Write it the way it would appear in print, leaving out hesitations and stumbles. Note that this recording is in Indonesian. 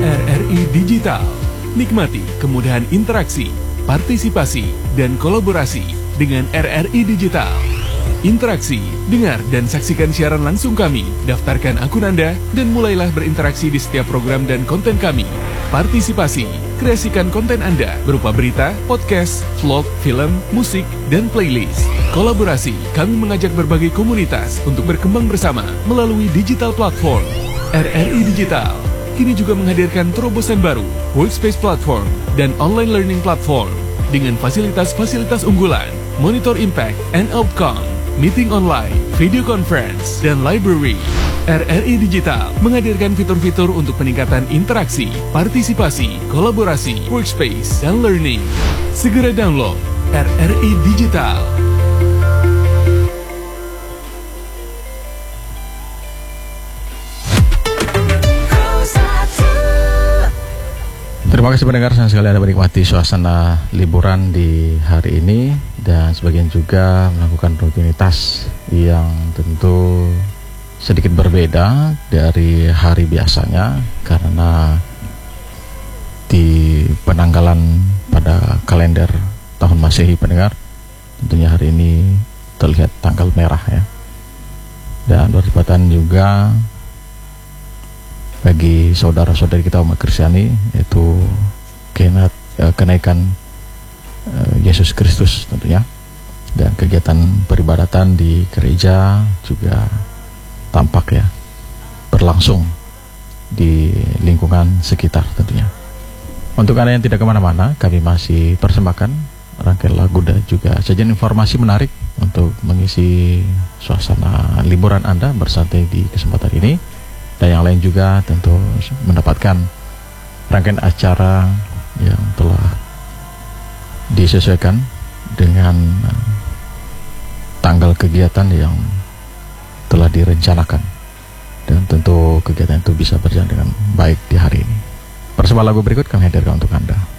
RRI Digital. Nikmati kemudahan interaksi, partisipasi, dan kolaborasi dengan RRI Digital. Interaksi, dengar dan saksikan siaran langsung kami, daftarkan akun Anda, dan mulailah berinteraksi di setiap program dan konten kami. Partisipasi, kreasikan konten Anda berupa berita, podcast, vlog, film, musik, dan playlist. Kolaborasi, kami mengajak berbagai komunitas untuk berkembang bersama melalui digital platform. RRI Digital kini juga menghadirkan terobosan baru, workspace platform, dan online learning platform dengan fasilitas-fasilitas unggulan, monitor impact and outcome, meeting online, video conference, dan library. RRI Digital menghadirkan fitur-fitur untuk peningkatan interaksi, partisipasi, kolaborasi, workspace, dan learning. Segera download RRI Digital. Terima kasih pendengar sekalian Anda menikmati suasana liburan di hari ini, dan sebagian juga melakukan rutinitas yang tentu sedikit berbeda dari hari biasanya, karena di penanggalan pada kalender tahun Masehi pendengar, tentunya hari ini terlihat tanggal merah ya, dan bertepatan juga bagi saudara-saudari kita umat Kristiani, yaitu kenaikan Yesus Kristus tentunya, dan kegiatan peribadatan di gereja juga tampak ya berlangsung di lingkungan sekitar tentunya. Untuk Anda yang tidak kemana-mana, kami masih persembahkan rangkaian lagu dan juga sajian informasi menarik untuk mengisi suasana liburan Anda bersantai di kesempatan ini. Dan yang lain juga tentu mendapatkan rangkaian acara yang telah disesuaikan dengan tanggal kegiatan yang telah direncanakan, dan tentu kegiatan itu bisa berjalan dengan baik di hari ini. Persembahan lagu berikut kami hadirkan untuk Anda.